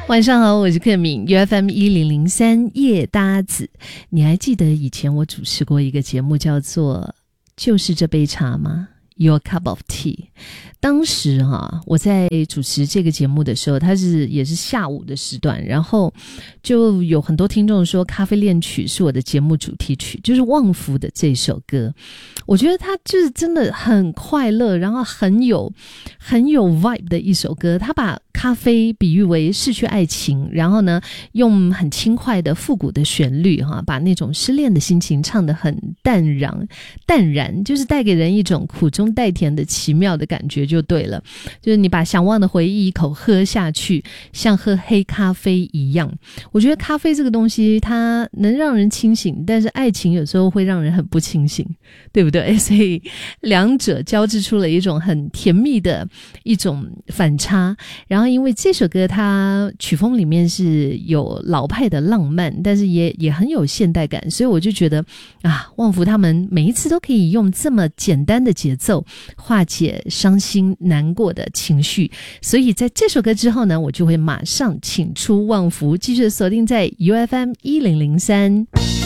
晚上好，我是克敏 UFM 1003夜搭子。你还记得以前我主持过一个节目叫做就是这杯茶吗？ Your Cup of Tea。 当时我在主持这个节目的时候，它也是下午的时段，然后就有很多听众说咖啡恋曲是我的节目主题曲，就是旺福的这首歌。我觉得它就是真的很快乐，然后很有 vibe 的一首歌。它把咖啡比喻为逝去爱情，然后呢用很轻快的复古的旋律把那种失恋的心情唱得很淡然，就是带给人一种苦中带甜的奇妙的感觉就对了。就是你把想忘的回忆一口喝下去，像喝黑咖啡一样。我觉得咖啡这个东西它能让人清醒，但是爱情有时候会让人很不清醒，对不对？所以两者交织出了一种很甜蜜的一种反差。然后因为这首歌它曲风里面是有老派的浪漫，但是也很有现代感，所以我就觉得旺福他们每一次都可以用这么简单的节奏化解伤心难过的情绪。所以在这首歌之后呢，我就会马上请出旺福，继续锁定在 UFM 1003。